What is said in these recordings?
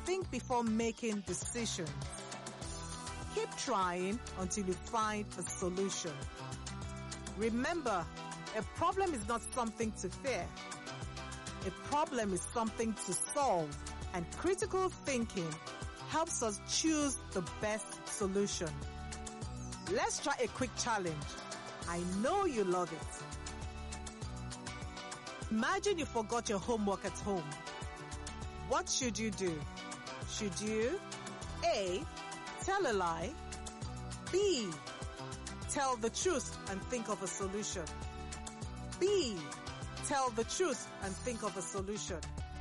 think before making decisions. Keep trying until you find a solution. Remember, a problem is not something to fear. A problem is something to solve, and critical thinking helps us choose the best solution. Let's try a quick challenge. I know you love it. Imagine you forgot your homework at home. What should you do? Should you A. Tell a lie, B. Tell the truth and think of a solution, B. Tell the truth and think of a solution?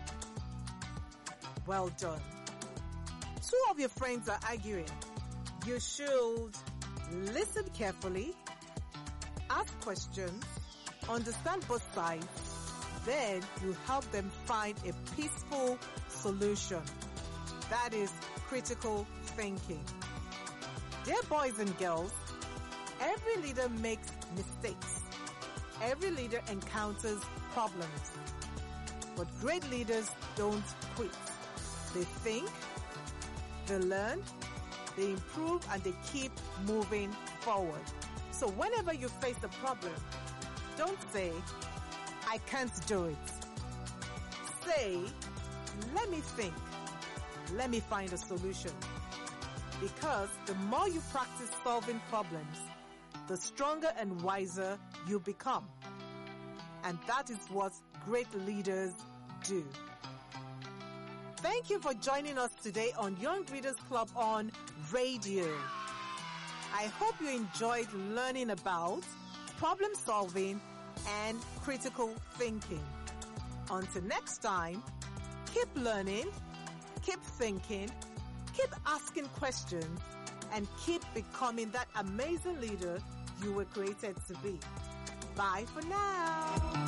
Well done. Two of your friends are arguing. You should listen carefully, ask questions, understand both sides, then you help them find a peaceful solution. That is critical thinking. Dear boys and girls, every leader makes mistakes. Every leader encounters problems. But great leaders don't quit. They think, they learn, they improve, and they keep moving forward. So whenever you face a problem, don't say, I can't do it. Say, let me think. Let me find a solution. Because the more you practice solving problems, the stronger and wiser you become. And that is what great leaders do. Thank you for joining us today on Young Readers Club on radio. I hope you enjoyed learning about problem solving and critical thinking. Until next time, keep learning, keep thinking, keep asking questions, and keep becoming that amazing leader you were created to be. Bye for now.